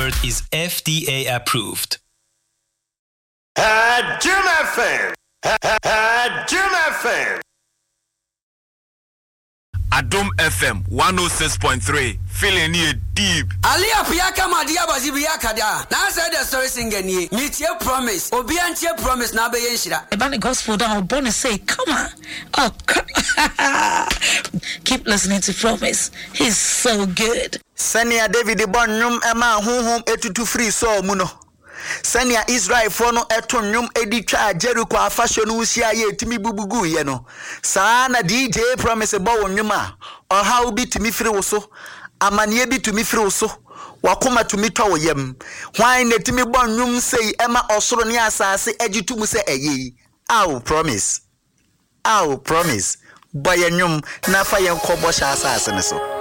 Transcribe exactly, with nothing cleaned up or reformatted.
word is F D A approved. Jim F M. Jim F M. Adom F M one oh six point three. Feeling you deep. Ali apiaka madia bazibiaka da. Na say the story singer ni. Meet your promise. Obi antie promise na be yenshira. About the gospel down born say, come on. Oh, come. Keep listening to Promise. He's so good. Senia David born nyum ema honhom etutu free so muno. Senia Israel for no eto nyum edi twa Jericho afasho no usia ye timi bubugu ye no. Saa na D J Promise bo wonwum a oha obi timi free wo so. Amanie bi tumi free wo so. Wakoma tumi twa wo yam. Hwan na timi bon nyum sei ema osoro ne asase agitu mu se eyi. Aw Promise. Aw Promise. Boy nyum na fa yen kobo sha asase ne so.